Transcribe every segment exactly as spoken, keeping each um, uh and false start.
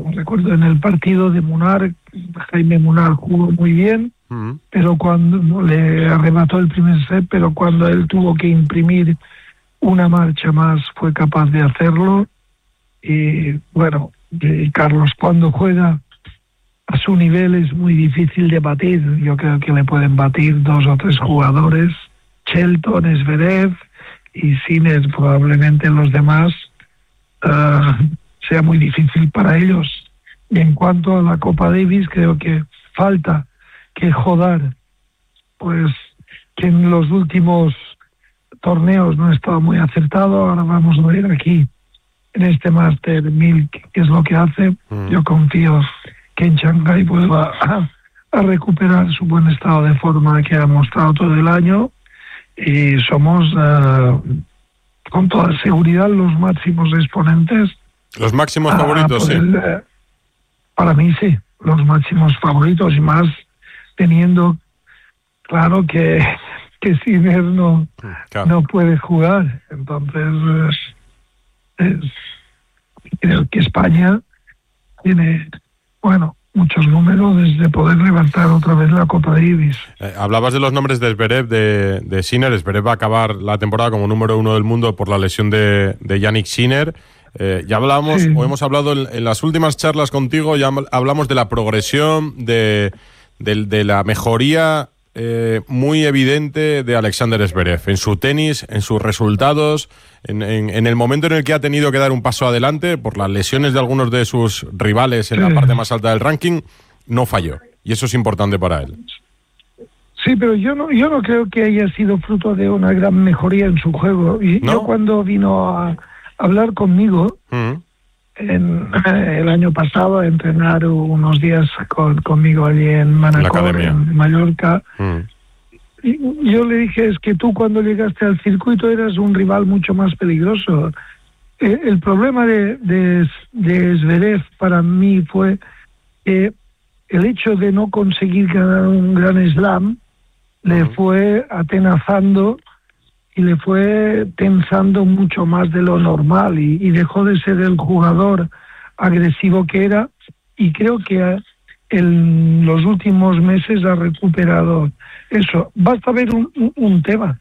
recuerdo en el partido de Munar, Jaime Munar jugó muy bien, uh-huh. pero cuando le arrebató el primer set, pero cuando él tuvo que imprimir una marcha más fue capaz de hacerlo. Y bueno, y Carlos cuando juega a su nivel es muy difícil de batir. Yo creo que le pueden batir dos o tres jugadores, Shelton, Zverev y Sinner. Probablemente los demás uh, sea muy difícil para ellos. Y en cuanto a la Copa Davis, creo que falta que Jodar, pues que en los últimos torneos no ha estado muy acertado. Ahora vamos a ver aquí en este Master mil qué es lo que hace. Mm. Yo confío que en Shanghái vuelva a, a recuperar su buen estado de forma que ha mostrado todo el año, y somos uh, con toda seguridad los máximos exponentes. Los máximos uh, favoritos, sí. El, uh, para mí sí, los máximos favoritos, y más teniendo claro que, que Sinner no, claro. no puede jugar. Entonces, es, creo que España tiene, bueno, muchos números desde poder levantar otra vez la Copa Davis. Eh, hablabas de los nombres de Zverev, de, de Sinner. Zverev va a acabar la temporada como número uno del mundo por la lesión de, de Yannick Sinner. Eh, ya hablamos, sí. o hemos hablado en, en las últimas charlas contigo, ya hablamos de la progresión, de, de, de la mejoría eh, muy evidente de Alexander Zverev en su tenis, en sus resultados, en, en, en el momento en el que ha tenido que dar un paso adelante por las lesiones de algunos de sus rivales en sí. la parte más alta del ranking, no falló, y eso es importante para él. Sí, pero yo no, yo no creo que haya sido fruto de una gran mejoría en su juego. Y ¿no? Yo cuando vino a hablar conmigo uh-huh. en, eh, el año pasado, a entrenar unos días con, conmigo allí en Manacor, en Mallorca, uh-huh. y yo le dije, es que tú cuando llegaste al circuito eras un rival mucho más peligroso. Eh, el problema de, de, de Zverev para mí fue que el hecho de no conseguir ganar un gran slam uh-huh. le fue atenazando y le fue tensando mucho más de lo normal, y, y dejó de ser el jugador agresivo que era, y creo que en los últimos meses ha recuperado eso. Basta ver un, un, un tema.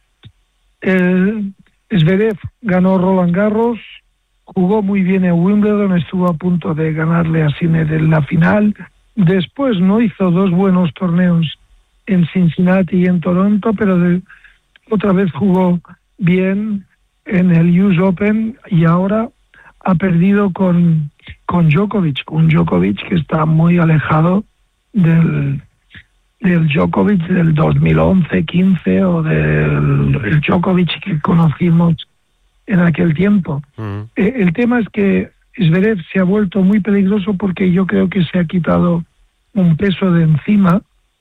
El Zverev ganó Roland Garros, jugó muy bien en Wimbledon, estuvo a punto de ganarle a Sinner en la final, después no hizo dos buenos torneos en Cincinnati y en Toronto, pero de otra vez jugó bien en el U S Open, y ahora ha perdido con, con Djokovic, un Djokovic que está muy alejado del, del Djokovic del dos mil once quince o del el Djokovic que conocimos en aquel tiempo. Uh-huh. Eh, el tema es que Zverev se ha vuelto muy peligroso porque yo creo que se ha quitado un peso de encima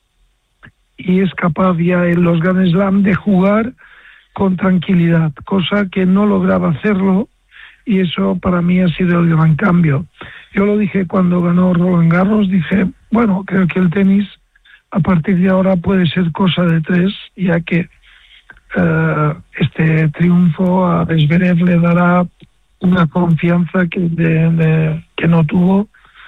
y es capaz ya en los Grand Slam de jugar con tranquilidad, cosa que no lograba hacerlo, y eso para mí ha sido el gran cambio. Yo lo dije cuando ganó Roland Garros, dije, bueno, creo que el tenis a partir de ahora puede ser cosa de tres, ya que uh, este triunfo a Zverev le dará una confianza que, de, de, que no tuvo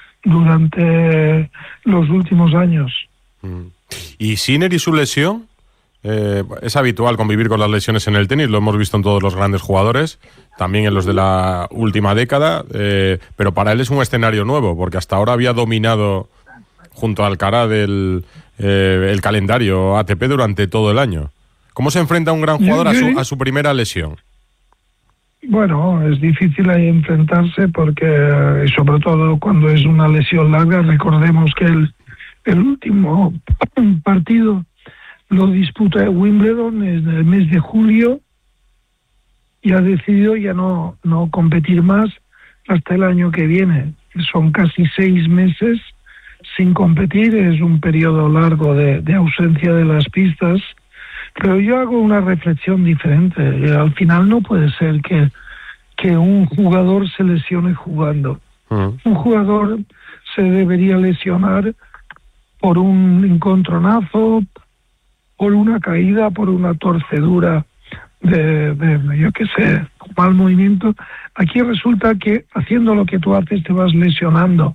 durante los últimos años. Mm. ¿Y Sinner y su lesión? Eh, es habitual convivir con las lesiones en el tenis, lo hemos visto en todos los grandes jugadores, también en los de la última década, eh, pero para él es un escenario nuevo, porque hasta ahora había dominado junto a Alcaraz el, eh, el calendario A T P durante todo el año. ¿Cómo se enfrenta un gran jugador a su, a su primera lesión? Bueno, es difícil ahí enfrentarse porque, sobre todo cuando es una lesión larga, recordemos que el El último partido lo disputa en Wimbledon en el mes de julio y ha decidido ya no, no competir más hasta el año que viene. Son casi seis meses sin competir, es un periodo largo de, de ausencia de las pistas, pero yo hago una reflexión diferente. Al final no puede ser que, que un jugador se lesione jugando. Uh-huh. Un jugador se debería lesionar por un encontronazo, por una caída, por una torcedura de, de yo qué sé, mal movimiento. Aquí resulta que haciendo lo que tú haces te vas lesionando.